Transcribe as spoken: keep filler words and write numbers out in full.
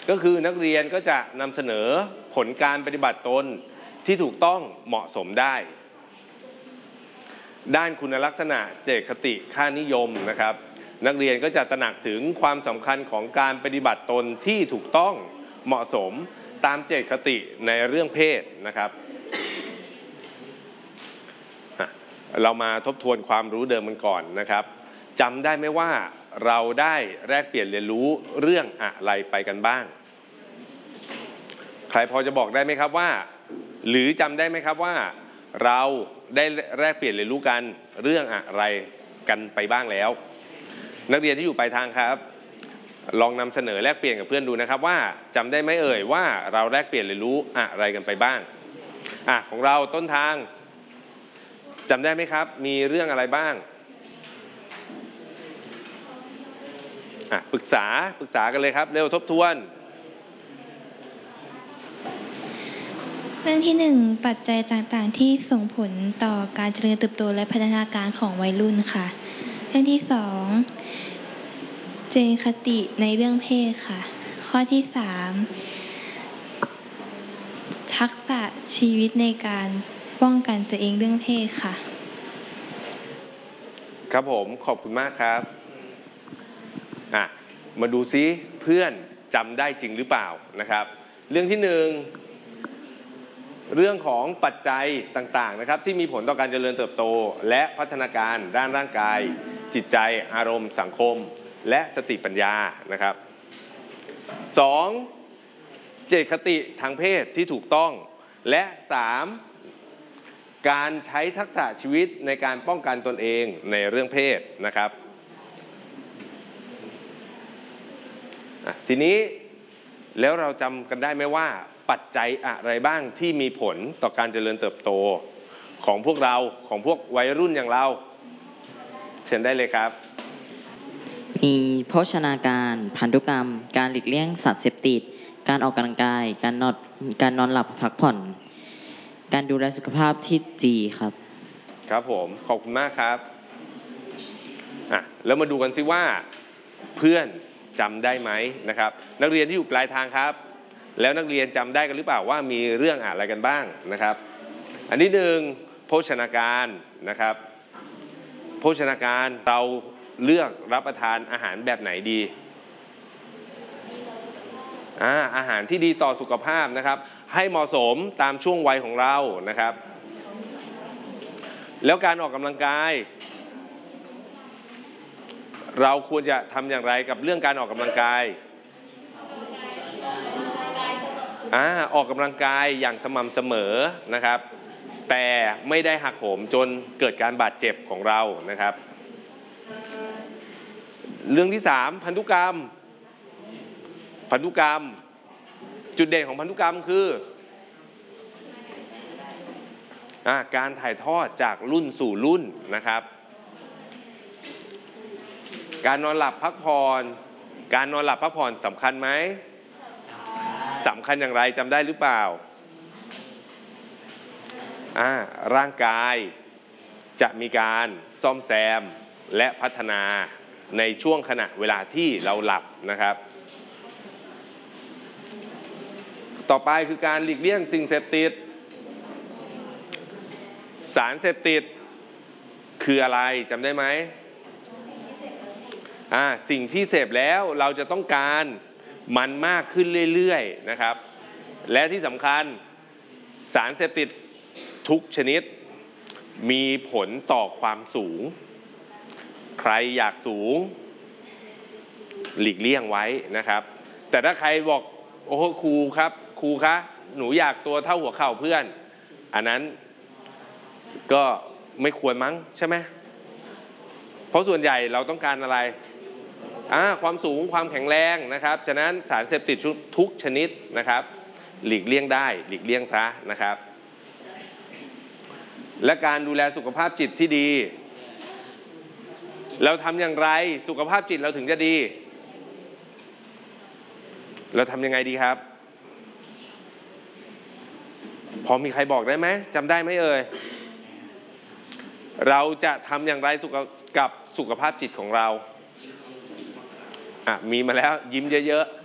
ก็คือนักเรียนก็จะนำเสนอผลการปฏิบัติตนที่ถูกต้องเหมาะสมได้ด้านคุณลักษณะเจตคติค่านิยมนะครับนักเรียนก็จะตระหนักถึงความสำคัญของการปฏิบัติตนที่ถูกต้องเหมาะสมตามเจตคติในเรื่องเพศนะครับเรามาทบทวนความรู้เดิมกันก่อนนะครับจำได้ไหมว่าเราได้แลกเปลี่ยนเรียนรู้เรื่องอะไรไปกันบ้างใครพอจะบอกได้ไหมครับว่าหรือจำได้ไหมครับว่าเราได้แลกเปลี่ยนเรียนรู้กันเรื่องอะไรกันไปบ้างแล้วนักเรียนที่อยู่ปลายทางครับลองนำเสนอแลกเปลี่ยนกับเพื่อนดูนะครับว่าจำได้ไหมเอ่ยว่าเราแลกเปลี่ยนเรียนรู้อะไรกันไปบ้างอ่ะของเราต้นทางจำได้ไหมครับมีเรื่องอะไรบ้างอ่ะปรึกษาปรึกษากันเลยครับเร็วทบทวนเรื่องที่หนึ่งปัจจัยต่างๆที่ส่งผลต่อการเจริญเติบโตและพัฒนาการของวัยรุ่นค่ะเรื่องที่สองเจตคติในเรื่องเพศค่ะข้อที่สามทักษะชีวิตในการป้องกันตัวเองเรื่องเพศค่ะครับผมขอบคุณมากครับอ่ะมาดูซิเพื่อนจำได้จริงหรือเปล่านะครับเรื่องที่หนึ่งเรื่องของปัจจัยต่างๆนะครับที่มีผลต่อการเจริญเติบโตและพัฒนาการด้านร่างกายจิตใจอารมณ์สังคมและสติปัญญานะครับสองเจตคติทางเพศที่ถูกต้องและสามการใช้ทักษะชีวิตในการป้องกันตนเองในเรื่องเพศนะครับทีนี้แล้วเราจำกันได้ไหมว่าปัจจัยอะไรบ้างที่มีผลต่อการเจริญเติบโตของพวกเราของพวกวัยรุ่นอย่างเราเชิญได้เลยครับมีโภชนาการพันธุกรรมการหลีกเลี่ยงสารเสพติดการออกกำลังกายการนอนการนอนหลับพักผ่อนการดูแลสุขภาพที่ดีครับครับผมขอบคุณมากครับอ่ะแล้วมาดูกันซิว่าเพื่อนจำได้ไหมนะครับนักเรียนที่อยู่ปลายทางครับแล้วนักเรียนจำได้กันหรือเปล่าว่ามีเรื่องอะไรกันบ้างนะครับอันที่หนึ่งโภชนาการนะครับโภชนาการเราเลือกรับประทานอาหารแบบไหนดีอ่าอาหารที่ดีต่อสุขภาพนะครับให้เหมาะสมตามช่วงวัยของเรานะครับแล้วการออกกำลังกายเราควรจะทำอย่างไรกับเรื่องการออกกำลังกายอ่าออกกำลังกายอย่างสม่ำเสมอนะครับแต่ไม่ได้หักโหมจนเกิดการบาดเจ็บของเรานะครับเรื่องที่สามพันธุกรรมพันธุกรรมจุดเด่นของพันธุกรรมคืออ่าการถ่ายทอดจากรุ่นสู่รุ่นนะครับการนอนหลับพักผ่อนการนอนหลับพักผ่อนสำคัญไหมสำคัญอย่างไรจำได้หรือเปล่าอ่าร่างกายจะมีการซ่อมแซมและพัฒนาในช่วงขณะเวลาที่เราหลับนะครับต่อไปคือการหลีกเลี่ยงสิ่งเสพติดสารเสพติดคืออะไรจำได้ไหมอ่าสิ่งที่เสพแล้วเราจะต้องการมันมากขึ้นเรื่อยๆนะครับและที่สำคัญสารเสพติดทุกชนิดมีผลต่อความสูงใครอยากสูงหลีกเลี่ยงไว้นะครับแต่ถ้าใครบอกโอ้โหครูครับครูคะหนูอยากตัวเท่าหัวเข่าเพื่อนอันนั้นก็ไม่ควรมั้งใช่ไหมเพราะส่วนใหญ่เราต้องการอะไรอ่าความสูงความแข็งแรงนะครับฉะนั้นสารเสพติดทุกชนิดนะครับหลีกเลี่ยงได้หลีกเลี่ยงซะนะครับและการดูแลสุขภาพจิตที่ดีเราทำอย่างไรสุขภาพจิตเราถึงจะดีเราทำยังไงดีครับพอมีใครบอกได้ไหมจำได้ไหมเอ่ยเราจะทำอย่างไรกับสุขภาพจิตของเราอ่ะมีมาแล้วยิ้มเยอะๆ